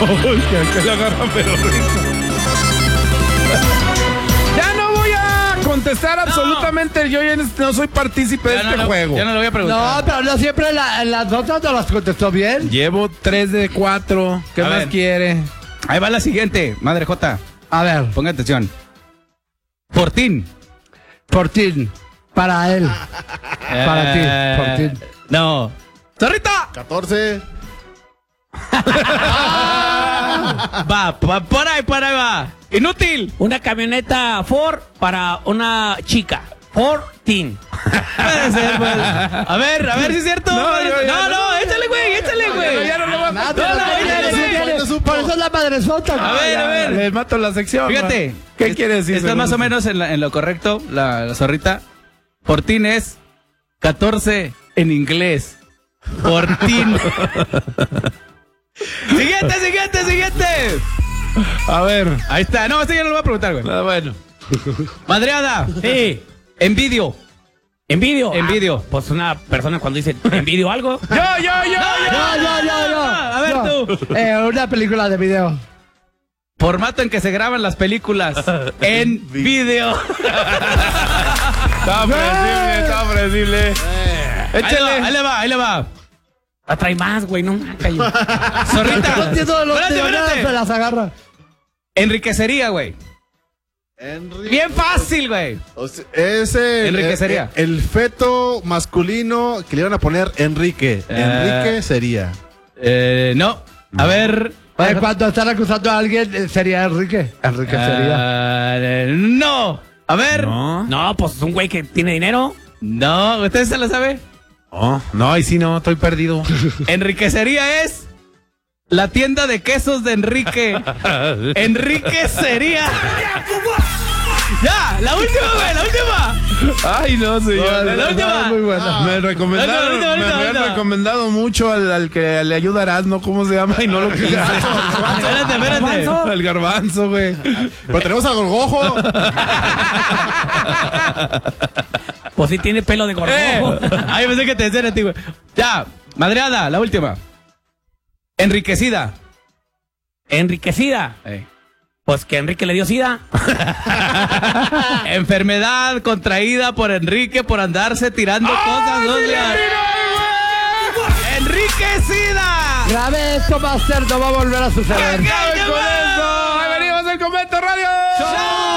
que la agarran, pero rico. Ya no voy a contestar absolutamente. Yo ya no soy partícipe de este juego. Ya no lo voy a preguntar. No, pero no siempre las notas no las contestó bien. Llevo 3 de 4. ¿Qué A más ver. quiere? Ahí va la siguiente, Madre J. A ver, Ponga atención. Fortín. Fortín. Para él. Para ti, Fortín. No. ¡Zorrita! 14. Va, por ahí va. Inútil. Una camioneta Ford para una chica. Ford Teen. Puede ser, pues. A ver si es cierto. No, échale, güey. Ya no lo voy a Nada, matar. por eso es la madresota. A ver. Le mato la sección. Fíjate. man. ¿Qué quiere decir? Estás más o menos en lo correcto, la zorrita. Fortín es 14 en inglés. Fortín. Siguiente. A ver. Ahí está. No, este ya no lo voy a preguntar, güey. Bueno. Madreada. Sí. Envidio. ¿Envidio? Envidio. Pues una persona cuando dice envidio algo. Yo. A ver, tú. Una película de video. Formato en que se graban las películas. En video. Está predecible. Échale. Ahí le va. Atrae más, güey, no. Cállate. Zorrita. No entiendo los Espérate. se las agarra. Enriquecería, güey. Bien fácil, güey. O sea, ese Enriquecería. el feto masculino que le iban a poner Enrique. Enrique sería. No. A ver. Cuando están acusando a alguien, sería Enrique. Enrique sería. No. A ver. No, pues es un güey que tiene dinero. No. ¿Usted se lo sabe? No, ahí sí no, estoy perdido. Enriquecería es la tienda de quesos de Enrique. Enriquecería. Ya, la última, güey, la última. Ay, no, señor. La última. Muy buena. Me recomendaron, La última. me habían recomendado mucho al que le ayuda a Erasmo, ¿cómo se llama? Y no lo quise. Espérate. El garbanzo, güey. Pero tenemos a Gorgojo. Pues sí tiene pelo de gorgojo. Ay, pensé que te decían a ti, güey. Ya, madreada, la última. Enriquecida. Enriquecida. Pues que Enrique le dio sida. Enfermedad contraída por Enrique por andarse tirando cosas. ¡Enriquecida! Grave esto, Master, no va a volver a suceder. ¡Acaben con eso! ¡Ahí venimos el Convento Radio! ¡Show!